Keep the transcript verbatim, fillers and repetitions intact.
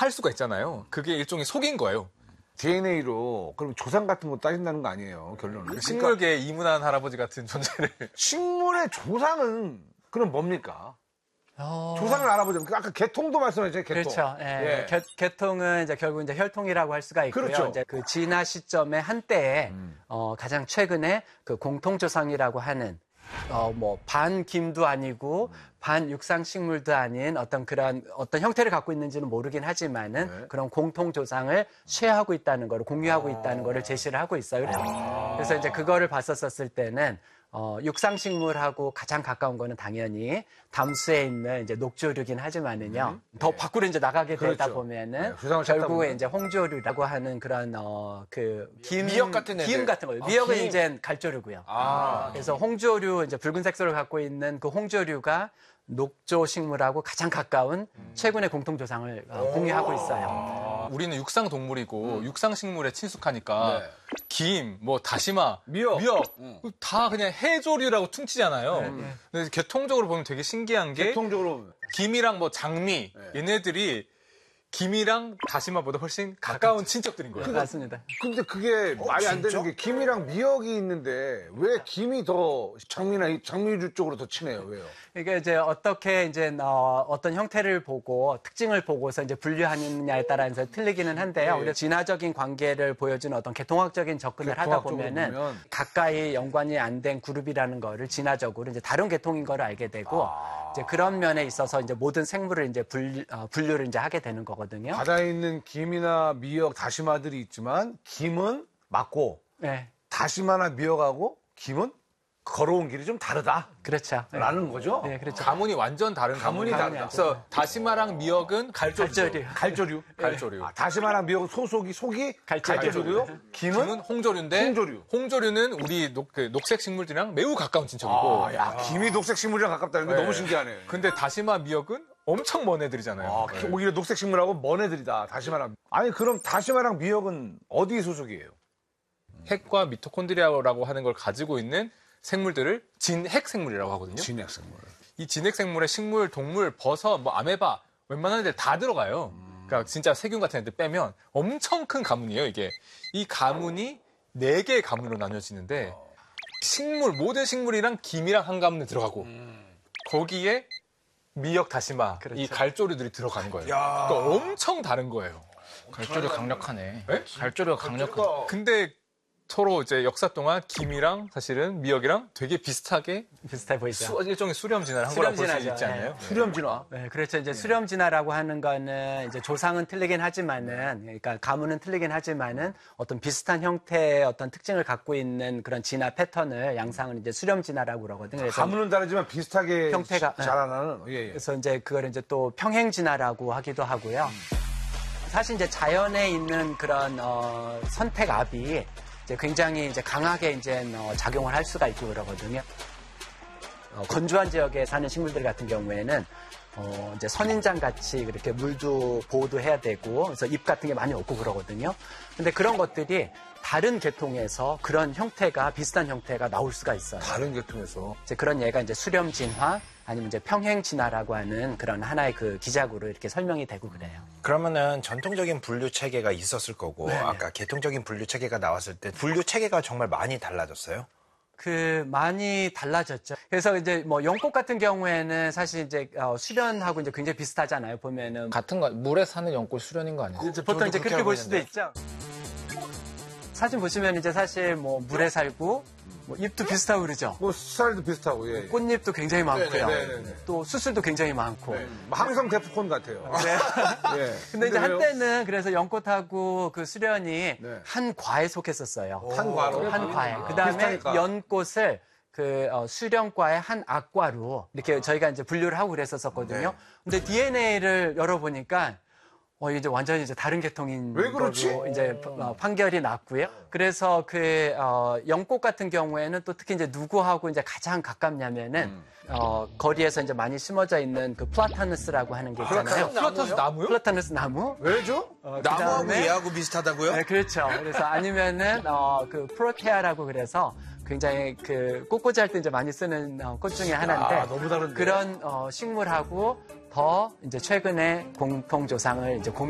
할 수가 있잖아요. 그게 일종의 속인 거예요. 디엔에이로 그럼 조상 같은 거 따진다는 거 아니에요, 결론은. 식물계의 그러니까 이문한 할아버지 같은 존재를. 식물의 조상은 그럼 뭡니까? 어... 조상을 알아보자면 아까 개통도 말씀하셨잖아요, 개통. 그렇죠. 예. 개, 개통은 이제 결국 이제 혈통이라고 할 수가 있고요. 그렇죠. 이제 그 진화 시점에 한때에 음. 어, 가장 최근에 그 공통조상이라고 하는 어, 뭐 반김도 아니고 음. 반육상식물도 아닌 어떤 그런 어떤 형태를 갖고 있는지는 모르긴 하지만은 네. 그런 공통조상을 쉐어하고 있다는 거를 공유하고 아... 있다는 거를 제시를 하고 있어요. 그래서, 아... 그래서 이제 그거를 봤었을 때는 어, 육상식물하고 가장 가까운 거는 당연히 담수에 있는 이제 녹조류긴 하지만은요. 음. 더 밖으로 이제 나가게 되다 그렇죠. 보면은 네, 결국에 이제 홍조류라고 하는 그런 어, 그 김, 미역 같은 애들. 김 같은 거예요. 미역은 아, 이제 갈조류고요. 아. 그래서 홍조류 이제 붉은 색소를 갖고 있는 그 홍조류가 녹조 식물하고 가장 가까운 음. 최근의 공통조상을 어, 공유하고 있어요. 우리는 육상 동물이고 음. 육상 식물에 친숙하니까 네. 김, 뭐 다시마, 미역, 미역 음. 다 그냥 해조류라고 퉁치잖아요. 네. 근데 개통적으로 보면 되게 신기한 게 개통적으로 김이랑 뭐 장미 네. 얘네들이 김이랑 다시마보다 훨씬 가까운 친척들인 거예요. 네, 맞습니다. 근데 그게 어, 말이 안 되는 게 김이랑 미역이 있는데 왜 김이 더 장미나 장미류 쪽으로 더 친해요? 왜요? 이게 이제 어떻게 이제 어, 어떤 형태를 보고 특징을 보고서 이제 분류하느냐에 따라서 틀리기는 한데요. 네. 우리가 진화적인 관계를 보여주는 어떤 개통학적인 접근을 하다 보면은 보면. 가까이 연관이 안 된 그룹이라는 거를 진화적으로 이제 다른 계통인 거를 알게 되고 아... 이제 그런 면에 있어서 이제 모든 생물을 이제 분류, 어, 분류를 이제 하게 되는 거거든요. 바다에 있는 김이나 미역, 다시마들이 있지만 김은 맞고 네. 다시마나 미역하고 김은 걸어온 길이 좀 다르다. 그렇죠. 라는 네. 거죠? 네, 그렇죠. 가문이 완전 다른 가문이 다르다. 그래서 다시마랑 미역은 갈조류. 갈조류. 갈조류. 아, 다시마랑 미역은 소속이 속이 갈조류고요. 김은? 김은 홍조류인데 홍조류. 홍조류는 우리 녹, 그 녹색 식물들이랑 매우 가까운 친척이고. 아, 야, 김이 녹색 식물이랑 가깝다는 게 네. 너무 신기하네. 근데 다시마, 미역은 엄청 먼 애들이잖아요. 아, 네. 오히려 녹색 식물하고 먼 애들이다. 다시마랑. 아니, 그럼 다시마랑 미역은 어디 소속이에요? 핵과 미토콘드리아라고 하는 걸 가지고 있는 생물들을 진핵 생물이라고 하거든요. 진핵 생물. 이 진핵 생물에 식물, 동물, 버섯, 뭐 아메바 웬만한 애들 다 들어가요. 음. 그러니까 진짜 세균 같은 애들 빼면 엄청 큰 가문이에요, 이게. 이 가문이 네 개의 가문으로 나뉘어지는데 어. 식물, 모든 식물이랑 김이랑 한 가문에 들어가고 음. 거기에 미역, 다시마, 그렇죠. 이 갈조류들이 들어가는 거예요. 그러니까 엄청 다른 거예요. 갈조류 강력하네. 네? 갈조류가 강력하네. 근데 서로 이제 역사 동안 김이랑 사실은 미역이랑 되게 비슷하게 비슷해 보이죠. 수, 일종의 수렴 진화를 한 거라고 볼 수 있지 않나요? 네. 수렴 진화. 네, 그렇죠. 이제 네. 수렴 진화라고 하는 거는 이제 조상은 틀리긴 하지만은, 그러니까 가문은 틀리긴 하지만은 어떤 비슷한 형태의 어떤 특징을 갖고 있는 그런 진화 패턴을 양상을 이제 수렴 진화라고 그러거든요. 그래서 가문은 다르지만 비슷하게 형태가 자라나는. 예, 예. 그래서 이제 그걸 이제 또 평행 진화라고 하기도 하고요. 음. 사실 이제 자연에 있는 그런 어, 선택압이 이제 굉장히 이제 강하게 이제 어, 작용을 할 수가 있고 그러거든요. 어, 건조한 지역에 사는 식물들 같은 경우에는 어, 이제 선인장 같이 그렇게 물도 보호도 해야 되고, 그래서 잎 같은 게 많이 없고 그러거든요. 근데 그런 것들이 다른 계통에서 그런 형태가 비슷한 형태가 나올 수가 있어요. 다른 계통에서 이제 그런 예가 이제 수렴 진화 아니면 이제 평행 진화라고 하는 그런 하나의 그 기작으로 이렇게 설명이 되고 그래요. 그러면은 전통적인 분류 체계가 있었을 거고 네네. 아까 계통적인 분류 체계가 나왔을 때 분류 체계가 정말 많이 달라졌어요? 그 많이 달라졌죠. 그래서 이제 뭐 연꽃 같은 경우에는 사실 이제 어, 수련하고 이제 굉장히 비슷하잖아요. 보면은 같은 거 물에 사는 연꽃 수련인 거 아니에요? 그, 보통 이제 그렇게 볼 수도 있죠. 사진 보시면 이제 사실 뭐 물에 살고 뭐 잎도 비슷하고 그러죠. 뭐 수살도 비슷하고 예. 꽃잎도 굉장히 많고요. 네네네네. 또 수술도 굉장히 많고. 네. 항상 데프콘 같아요. 네. 네. 근데 이제 한때는 그래서 연꽃하고 그 수련이 네. 한 과에 속했었어요. 한 과로? 한 과에. 그 다음에 연꽃을 그 어, 수련과의 한 악과로 이렇게 아. 저희가 이제 분류를 하고 그랬었거든요. 네. 근데 디엔에이를 열어보니까 어, 이제 완전히 이제 다른 계통인 왜 그렇지? 거로 이제 어, 판결이 났고요. 그래서 그, 어, 연꽃 같은 경우에는 또 특히 이제 누구하고 이제 가장 가깝냐면은, 음. 어, 거리에서 이제 많이 심어져 있는 그 플라타누스라고 하는 게 있잖아요. 플라타누스 나무요? 플라타누스 나무? 왜죠? 어, 나무하고 얘하고 비슷하다고요? 네, 그렇죠. 그래서 아니면은, 어, 그 프로테아라고 그래서 굉장히 그 꽃꽂이 할 때 이제 많이 쓰는 어, 꽃 중에 하나인데. 아, 너무 다른데. 그런, 어, 식물하고 더 이제 최근에 공통조상을 이제 공